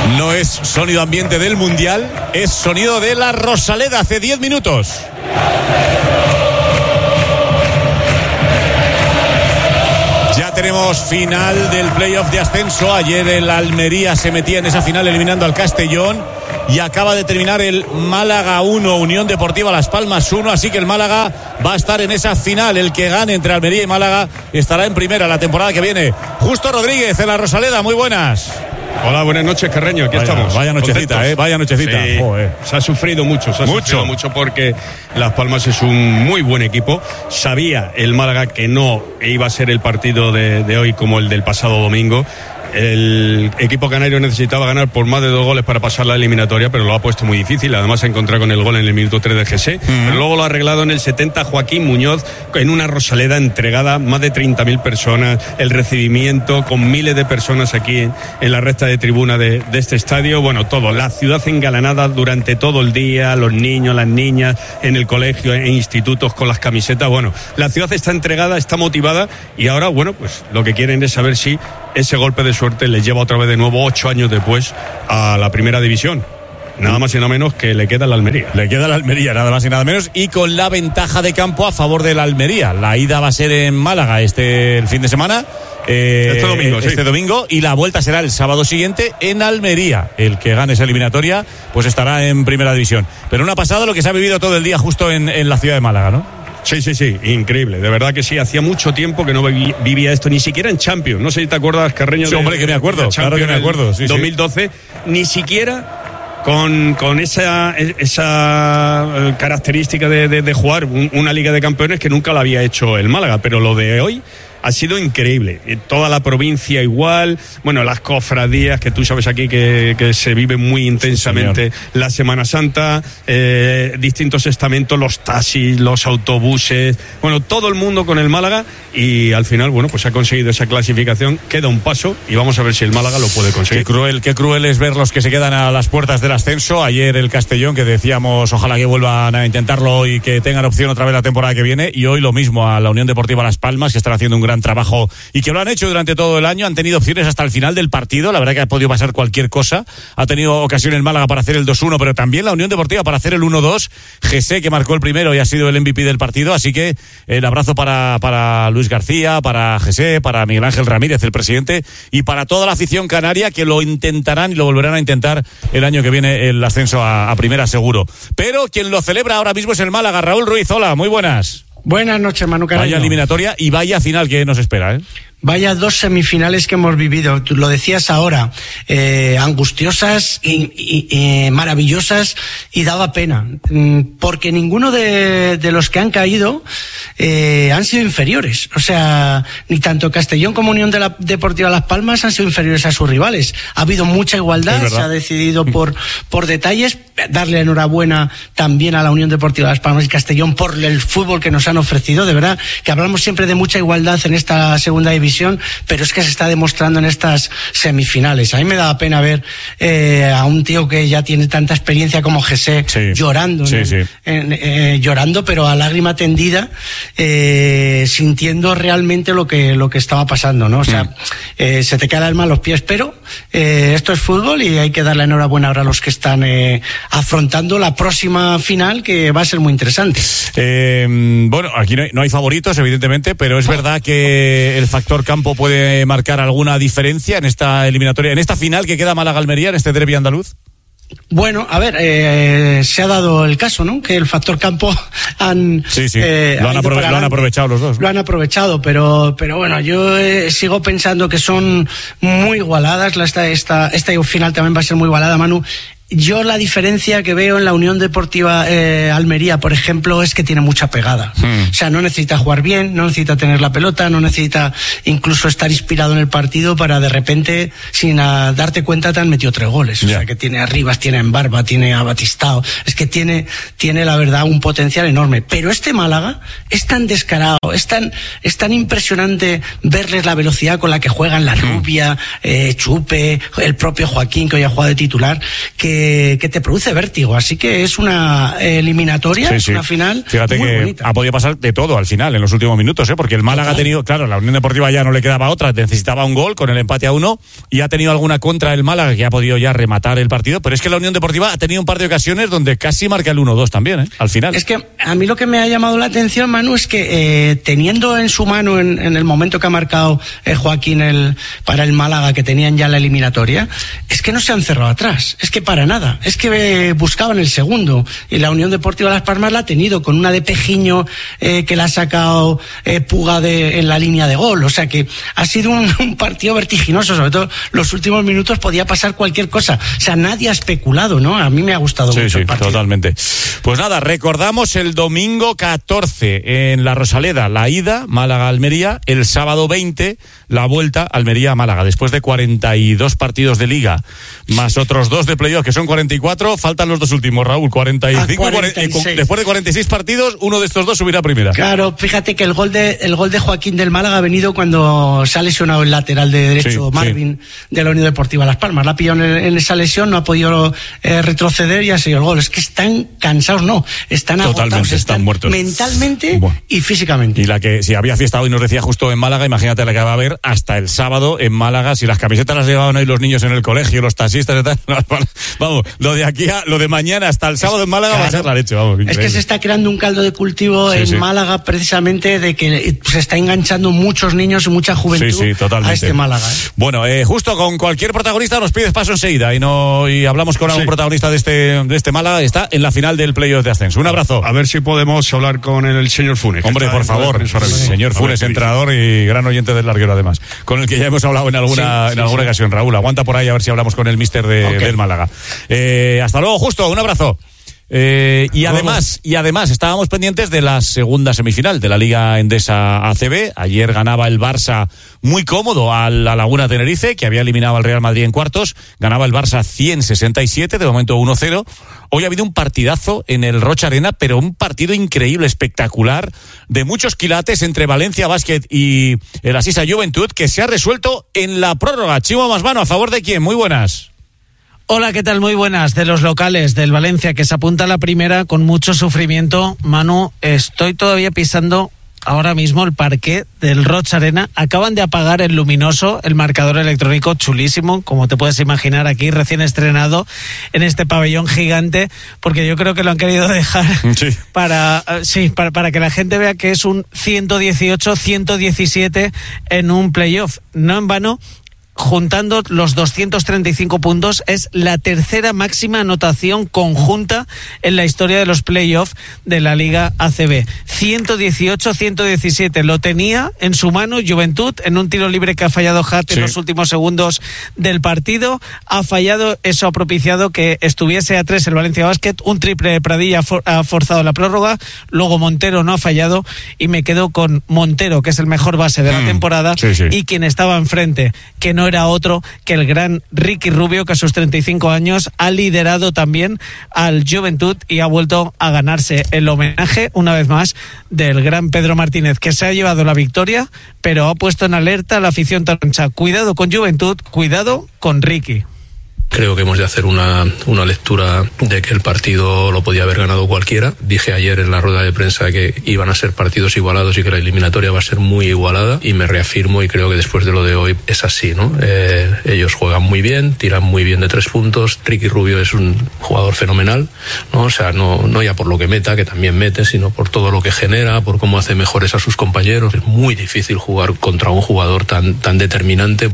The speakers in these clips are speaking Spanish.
No es sonido ambiente del Mundial, es sonido de la Rosaleda hace 10 minutos. Ya tenemos final del playoff de ascenso. Ayer el Almería se metía en esa final eliminando al Castellón y acaba de terminar el Málaga 1, Unión Deportiva Las Palmas 1, así que el Málaga va a estar en esa final. El que gane entre Almería y Málaga estará en primera la temporada que viene. Justo Rodríguez en la Rosaleda, muy buenas. Hola, buenas noches, Carreño, aquí estamos. Vaya nochecita, vaya nochecita. Sí, se ha sufrido mucho, sufrido mucho porque Las Palmas es un muy buen equipo. Sabía el Málaga que no iba a ser el partido de hoy como el del pasado domingo. El equipo canario necesitaba ganar por más de 2 goles para pasar la eliminatoria, pero lo ha puesto muy difícil. Además se ha encontrado con el gol en el minuto 3 de Jesse. Pero luego lo ha arreglado en el 70 Joaquín Muñoz, en una Rosaleda entregada, más de 30.000 personas, el recibimiento con miles de personas aquí en la recta de tribuna de este estadio. Bueno, todo, la ciudad engalanada durante todo el día, los niños, las niñas, en el colegio, en institutos con las camisetas. Bueno, la ciudad está entregada, está motivada y ahora, bueno, pues lo que quieren es saber si ese golpe de suerte les lleva otra vez de nuevo 8 años después a la primera división. Nada más y nada menos que le queda la Almería. Le queda la Almería, nada más y nada menos, y con la ventaja de campo a favor de la Almería. La ida va a ser en Málaga el fin de semana. Este domingo, y la vuelta será el sábado siguiente en Almería. El que gane esa eliminatoria pues estará en primera división. Pero una pasada lo que se ha vivido todo el día justo en la ciudad de Málaga, ¿no? Sí, increíble, de verdad que sí, hacía mucho tiempo que no vivía esto, ni siquiera en Champions, no sé si te acuerdas, Carreño. Sí, hombre, que me acuerdo, claro que me acuerdo. Sí, 2012, ni siquiera con esa característica de jugar una Liga de Campeones que nunca la había hecho el Málaga, pero lo de hoy ha sido increíble. Toda la provincia igual, bueno, las cofradías que tú sabes aquí que se viven muy intensamente, sí, la Semana Santa, distintos estamentos, los taxis, los autobuses, bueno, todo el mundo con el Málaga, y al final, bueno, pues ha conseguido esa clasificación, queda un paso y vamos a ver si el Málaga lo puede conseguir. Qué cruel es ver los que se quedan a las puertas del ascenso. Ayer el Castellón, que decíamos ojalá que vuelvan a intentarlo y que tengan opción otra vez la temporada que viene, y hoy lo mismo a la Unión Deportiva Las Palmas, que están haciendo un gran trabajo y que lo han hecho durante todo el año. Han tenido opciones hasta el final del partido, la verdad que ha podido pasar cualquier cosa. Ha tenido ocasión el Málaga para hacer el 2-1, pero también la Unión Deportiva para hacer el 1-2. Jesse, que marcó el primero y ha sido el MVP del partido, así que el abrazo para Luis García, para Jesse, para Miguel Ángel Ramírez, el presidente, y para toda la afición canaria, que lo intentarán y lo volverán a intentar el año que viene, el ascenso a primera seguro. Pero quien lo celebra ahora mismo es el Málaga. Raúl Ruiz, hola, muy buenas. Buenas noches, Manu Carreño. Vaya eliminatoria y vaya final que nos espera, ¿eh? Vaya 2 semifinales que hemos vivido, tú lo decías ahora, angustiosas y maravillosas, y daba pena, porque ninguno de los que han caído han sido inferiores. O sea, ni tanto Castellón como Unión Deportiva Las Palmas han sido inferiores a sus rivales. Ha habido mucha igualdad, se ha decidido por detalles. Darle enhorabuena también a la Unión Deportiva Las Palmas y Castellón por el fútbol que nos han ofrecido. De verdad que hablamos siempre de mucha igualdad en esta segunda división, pero es que se está demostrando en estas semifinales. A mí me daba pena ver a un tío que ya tiene tanta experiencia como Jesse, llorando, llorando, pero a lágrima tendida, sintiendo realmente lo que estaba pasando, ¿no? O sea, se te cae el alma a los pies, pero esto es fútbol y hay que darle enhorabuena ahora a los que están afrontando la próxima final, que va a ser muy interesante. Bueno, aquí no hay favoritos, evidentemente, pero es verdad que el factor campo puede marcar alguna diferencia en esta eliminatoria, en esta final que queda Málaga-Almería, en este derbi andaluz. Bueno, a ver, se ha dado el caso, ¿no? Que el factor campo lo han aprovechado los dos, ¿no? Lo han aprovechado, pero bueno, yo sigo pensando que son muy igualadas. Esta final también va a ser muy igualada, Manu. Yo la diferencia que veo en la Unión Deportiva Almería, por ejemplo, es que tiene mucha pegada. O sea, no necesita jugar bien, no necesita tener la pelota, no necesita incluso estar inspirado en el partido para de repente, sin darte cuenta, te han metido 3 goles. O sea, que tiene a Rivas, tiene a Embarba, tiene a Batistao. Es que tiene la verdad un potencial enorme. Pero este Málaga es tan descarado, es tan impresionante verles la velocidad con la que juegan, la Rubia, Chupe, el propio Joaquín, que hoy ha jugado de titular, que que te produce vértigo. Así que es una eliminatoria, es una final. Fíjate muy que bonita. ha podido pasar de todo al final, en los últimos minutos, porque el Málaga ha tenido, claro, la Unión Deportiva ya no le quedaba otra, necesitaba un gol con el empate a 1 y ha tenido alguna contra el Málaga que ha podido ya rematar el partido, pero es que la Unión Deportiva ha tenido un par de ocasiones donde casi marca el 1-2 también, al final. Es que a mí lo que me ha llamado la atención, Manu, es que teniendo en su mano en el momento que ha marcado Joaquín para el Málaga, que tenían ya la eliminatoria, es que no se han cerrado atrás, es que para nada, es que buscaban el segundo, y la Unión Deportiva Las Palmas la ha tenido con una de Pejiño que la ha sacado Puga en la línea de gol. O sea que ha sido un partido vertiginoso, sobre todo los últimos minutos podía pasar cualquier cosa. O sea, nadie ha especulado, ¿no? A mí me ha gustado mucho el partido. Totalmente. Pues nada, recordamos el domingo 14 en la Rosaleda, la ida, Málaga-Almería, el sábado 20, la vuelta, Almería-Málaga. Después de 42 partidos de Liga, más otros 2 de playoff, que son 44, faltan los 2 últimos, Raúl, 45, 46. Después de 46 partidos, uno de estos 2 subirá a primera. Claro, fíjate que el gol de Joaquín del Málaga ha venido cuando se ha lesionado el lateral de derecho, Marvin, de la Unión Deportiva Las Palmas. La ha pillado en esa lesión, no ha podido retroceder y ha sido el gol. Es que están cansados, están agotados, están muertos mentalmente y físicamente. Y la que, si había fiesta hoy, nos decía justo en Málaga, imagínate la que va a haber hasta el sábado en Málaga, si las camisetas las llevaban hoy los niños en el colegio, los taxistas y tal. Vamos, lo de mañana hasta el sábado en Málaga va a ser la leche, vamos. Increíble. Es que se está creando un caldo de cultivo en Málaga, precisamente de que se está enganchando muchos niños y mucha juventud a este Málaga. Bueno, justo con cualquier protagonista nos pides paso enseguida y hablamos con algún protagonista de este Málaga. Está en la final del playoff de ascenso. Un abrazo. A ver si podemos hablar con el señor Funes. Hombre, por favor, señor Funes, entrenador y gran oyente del larguero además, con el que ya hemos hablado en alguna ocasión. Raúl, aguanta por ahí a ver si hablamos con el míster del Málaga. Hasta luego, Justo, un abrazo. Y además estábamos pendientes de la segunda semifinal de la Liga Endesa ACB. Ayer ganaba el Barça muy cómodo a la Laguna Tenerife, que había eliminado al Real Madrid en cuartos. Ganaba el Barça 167, de momento 1-0. Hoy ha habido un partidazo en el Rocha Arena, pero un partido increíble, espectacular, de muchos quilates entre Valencia Basket y el Asisa Juventud, que se ha resuelto en la prórroga. Chimo Masmano, ¿a favor de quién? Muy buenas. Hola, ¿qué tal? Muy buenas. De los locales del Valencia, que se apunta a la primera con mucho sufrimiento. Manu, estoy todavía pisando ahora mismo el parqué del Rocha Arena. Acaban de apagar el luminoso, el marcador electrónico chulísimo, como te puedes imaginar, aquí recién estrenado en este pabellón gigante, porque yo creo que lo han querido dejar para que la gente vea que es un 118-117 en un playoff. No en vano, juntando los 235 puntos, es la tercera máxima anotación conjunta en la historia de los playoffs de la Liga ACB. 118-117. Lo tenía en su mano Juventud en un tiro libre que ha fallado Hat en los últimos segundos del partido. Ha fallado, eso ha propiciado que estuviese a 3 el Valencia Basket. Un triple de Pradilla ha forzado la prórroga. Luego Montero no ha fallado y me quedo con Montero, que es el mejor base de la temporada, y quien estaba enfrente, que no era otro que el gran Ricky Rubio, que a sus 35 años ha liderado también al Juventud y ha vuelto a ganarse el homenaje una vez más del gran Pedro Martínez, que se ha llevado la victoria, pero ha puesto en alerta a la afición taroncha. Cuidado con Juventud, cuidado con Ricky. Creo que hemos de hacer una lectura de que el partido lo podía haber ganado cualquiera. Dije ayer en la rueda de prensa que iban a ser partidos igualados y que la eliminatoria va a ser muy igualada, y me reafirmo y creo que después de lo de hoy es así, ¿no? Ellos juegan muy bien, tiran muy bien de 3 puntos. Ricky Rubio es un jugador fenomenal, ¿no? O sea, no ya por lo que meta, que también mete, sino por todo lo que genera, por cómo hace mejores a sus compañeros. Es muy difícil jugar contra un jugador tan determinante.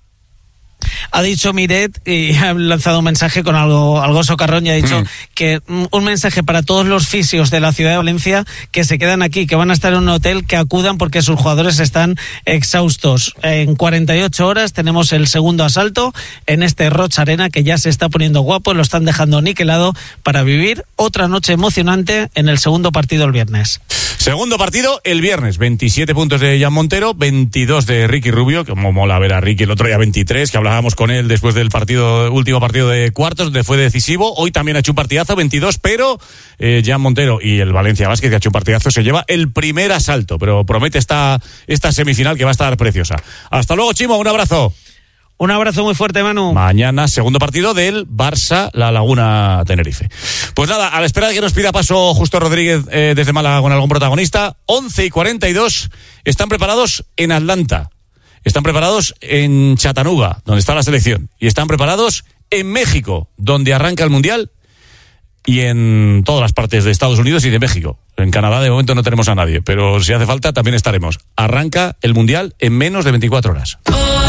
Ha dicho Miret y ha lanzado un mensaje con algo socarrón, y ha dicho que un mensaje para todos los fisios de la ciudad de Valencia que se quedan aquí, que van a estar en un hotel, que acudan porque sus jugadores están exhaustos. En 48 horas tenemos el segundo asalto en este Rocha Arena, que ya se está poniendo guapo, lo están dejando niquelado para vivir otra noche emocionante en el segundo partido el viernes. Segundo partido el viernes, 27 puntos de Jan Montero, 22 de Ricky Rubio, como mola ver a Ricky el otro día 23, que hablábamos con él después del último partido de cuartos, donde fue decisivo. Hoy también ha hecho un partidazo, 22, pero Jan Montero y el Valencia Basket, que ha hecho un partidazo, se lleva el primer asalto, pero promete esta semifinal que va a estar preciosa. Hasta luego, Chimo, un abrazo. Un abrazo muy fuerte, Manu. Mañana, segundo partido del Barça, La Laguna, Tenerife. Pues nada, a la espera de que nos pida paso Justo Rodríguez desde Málaga con algún protagonista, 11:42, están preparados en Atlanta, están preparados en Chattanooga, donde está la selección, y están preparados en México, donde arranca el Mundial, y en todas las partes de Estados Unidos y de México. En Canadá de momento no tenemos a nadie, pero si hace falta también estaremos. Arranca el Mundial en menos de 24 horas.